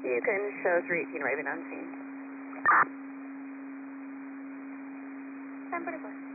You can show 318 Raven on scene. 1044.